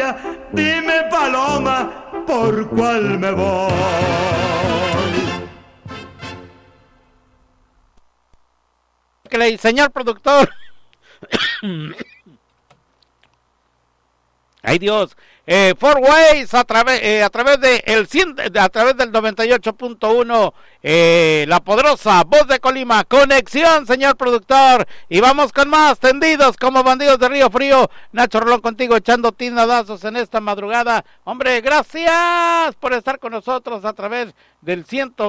Colombia, dime paloma, ¿por cuál me voy? Señor productor. Ay Dios, Four Ways a través de a través del 98.1, la poderosa voz de Colima, conexión, señor productor, y vamos con más, tendidos como bandidos de Río Frío. Nacho Rolón contigo, echando tinadazos en esta madrugada. Hombre, gracias por estar con nosotros a través del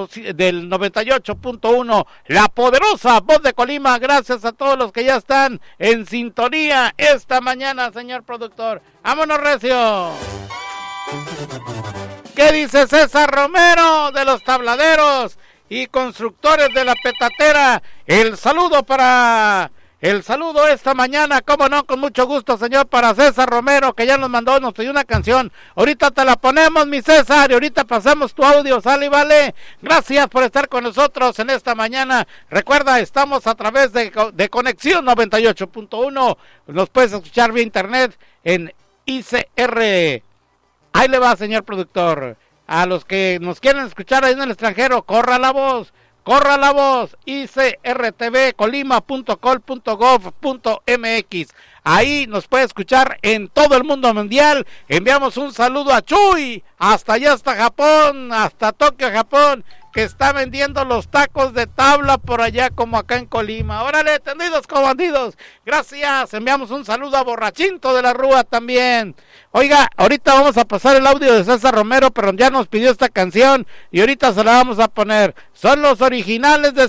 98.1, la poderosa voz de Colima. Gracias a todos los que ya están en sintonía esta mañana, señor productor. ¡Vámonos, recio! ¿Qué dice César Romero de los tabladeros y constructores de la petatera? El saludo esta mañana, cómo no, con mucho gusto, señor, para César Romero, que ya nos pidió una canción. Ahorita te la ponemos, mi César, y ahorita pasamos tu audio, sale y vale. Gracias por estar con nosotros en esta mañana. Recuerda, estamos a través de Conexión 98.1. Nos puedes escuchar vía internet en ICR. Ahí le va, señor productor. A los que nos quieren escuchar ahí en el extranjero, corra la voz, icrtvcolima.col.gov.mx. Ahí nos puede escuchar en todo el mundo mundial. Enviamos un saludo a Chuy, hasta allá, hasta Japón, hasta Tokio, Japón, que está vendiendo los tacos de tabla por allá como acá en Colima. Órale, tendidos como bandidos. Gracias. Enviamos un saludo a Borrachinto de la Rúa también. Oiga, ahorita vamos a pasar el audio de César Romero, pero ya nos pidió esta canción y ahorita se la vamos a poner. Son los originales de